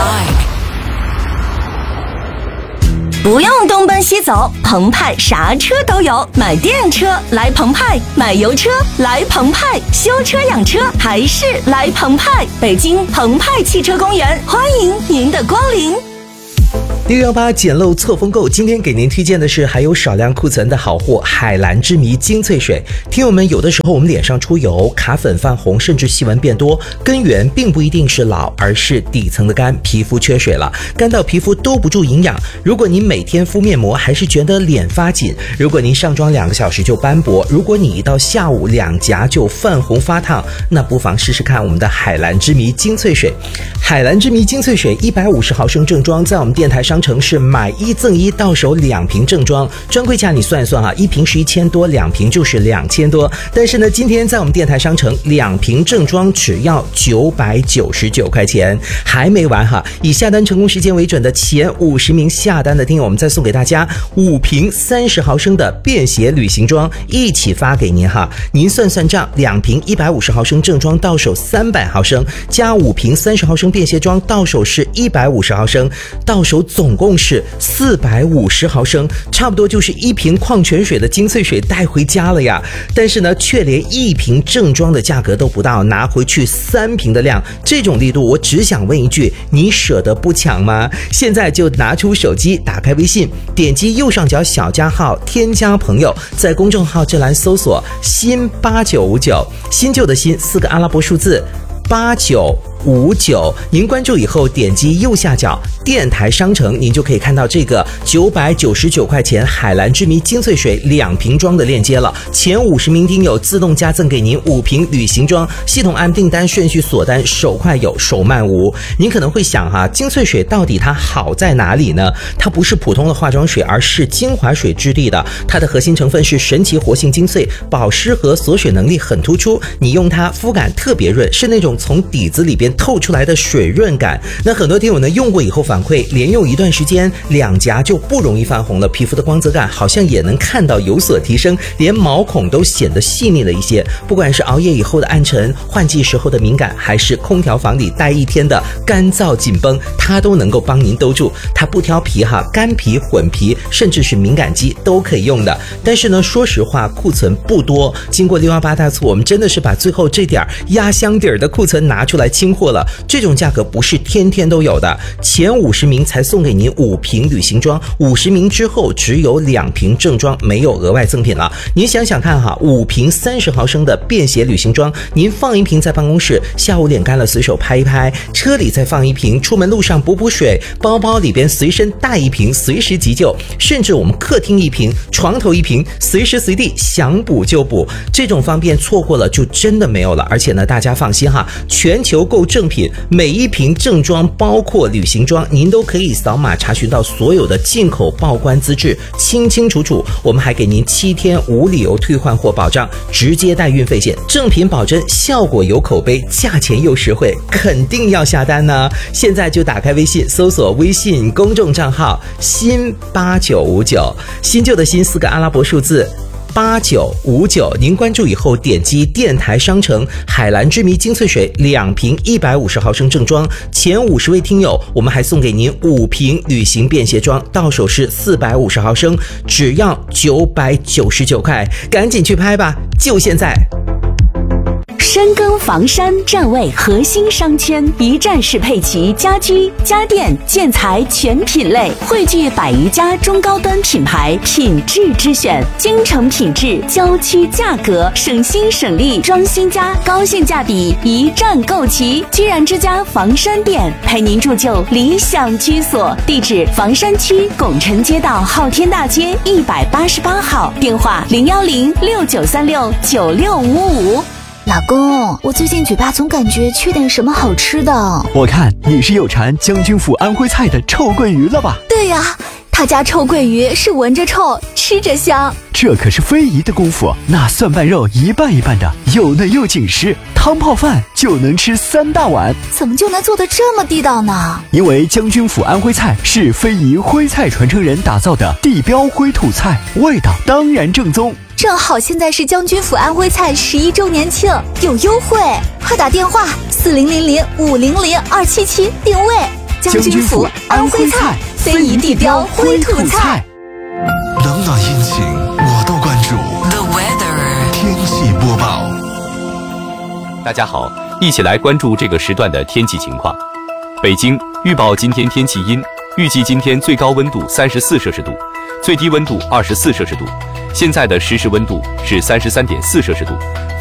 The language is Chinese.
不用东奔西走，澎湃啥车都有。买电车来澎湃，买油车来澎湃，修车养车还是来澎湃。北京澎湃汽车公园，欢迎您的光临。 618捡漏错风购，今天给您推荐的是还有少量库存的好货——海蓝之谜精粹水。听友们，有的时候我们脸上出油、卡粉、泛红，甚至细纹变多，根源并不一定是老，而是底层的肝皮肤缺水了，干到皮肤兜不住营养。如果您每天敷面膜还是觉得脸发紧，如果您上妆2个小时就斑驳，如果你一到下午两颊就泛红发烫，那不妨试试看我们的海蓝之谜精粹水。海蓝之谜精粹水150毫升正装，在我们电台商城是买1赠1，到手2瓶正装，专柜价你算一算啊，1瓶是1000多，2瓶就是2000多。但是呢，今天在我们电台商城2瓶正装只要999块钱，还没完哈！以下单成功时间为准的前50名下单的听友，我们再送给大家5瓶30毫升的便携旅行装，一起发给您哈。您算算账，2瓶150毫升正装到手300毫升，加5瓶30毫升便携装到手是150毫升，到手总共是450毫升，差不多就是1瓶矿泉水的精粹水带回家了呀。但是呢，却连1瓶正装的价格都不到，拿回去3瓶的量，这种力度，我只想问一句，你舍得不抢吗？现在就拿出手机，打开微信，点击右上角小加号，添加朋友，在公众号这栏搜索新8959，新旧的新4个阿拉伯数字8959，您关注以后点击右下角电台商城，您就可以看到这个999块钱海蓝之谜精粹水2瓶装的链接了。前50名听友自动加赠给您5瓶旅行装，系统按订单顺序锁单，手快有，手慢无。您可能会想哈，精粹水到底它好在哪里呢？它不是普通的化妆水，而是精华水质地的，它的核心成分是神奇活性精粹，保湿和锁水能力很突出，你用它肤感特别润，是那种从底子里边透出来的水润感。那很多听友呢用过以后反馈，连用一段时间两颊就不容易泛红了，皮肤的光泽感好像也能看到有所提升，连毛孔都显得细腻了一些。不管是熬夜以后的暗沉、换季时候的敏感，还是空调房里待1天的干燥紧绷，它都能够帮您兜住。它不挑皮哈，干皮、混皮甚至是敏感肌都可以用的。但是呢，说实话库存不多，经过618大促，我们真的是把最后这点压箱底儿的库存拿出来清货了。这种价格不是天天都有的，前50名才送给您5瓶旅行装，50名之后只有2瓶正装，没有额外赠品了。您想想看哈，5瓶30毫升的便携旅行装，您放1瓶在办公室，下午脸干了随手拍一拍，车里再放1瓶，出门路上补水，包包里边随身带1瓶，随时急救，甚至我们客厅1瓶，床头1瓶，随时随地想补就补。这种方便错过了就真的没有了。而且呢，大家放心哈，全球购正品，每1瓶正装包括旅行装，您都可以扫码查询到所有的进口报关资质，清清楚楚。我们还给您7天无理由退换货保障，直接带运费险，正品保真，效果有口碑，价钱又实惠，肯定要下单呢。现在就打开微信，搜索微信公众账号新8959，新旧的新4个阿拉伯数字8959，您关注以后点击电台商城海蓝之谜精粹水2瓶150毫升正装，前50位听友我们还送给您5瓶旅行便携装，到手是450毫升，只要999块，赶紧去拍吧，就现在。 深耕房山站位核心商圈，一站式配齐家居、家电、建材全品类，汇聚100余家中高端品牌，品质之选，京城品质，郊区价格，省心省力，装新家高性价比，一站购齐。居然之家房山店，陪您铸就理想居所。地址：房山区拱辰街道昊天大街188号，电话01069369655。 老公，我最近嘴巴总感觉缺点什么好吃的。 我看你是有馋将军府安徽菜的臭鳜鱼了吧？ 对呀，他家臭鳜鱼是闻着臭，吃着香。 这可是非遗的功夫，那蒜瓣肉一半一半的，又嫩又紧实，汤泡饭就能吃3大碗。 怎么就能做得这么地道呢？ 因为将军府安徽菜是非遗徽菜传承人打造的地标徽土菜，味道当然正宗。 正好现在是将军府安徽菜11周年庆，有优惠，快打电话4000500277定位。 将军府安徽菜，非遗地标灰兔菜。 冷暖阴晴我都关注。The weather 天气播报。 大家好，一起来关注这个时段的天气情况。北京预报今天天气阴，预计今天最高温度34摄氏度，最低温度24摄氏度。现在的实时温度是33.4摄氏度。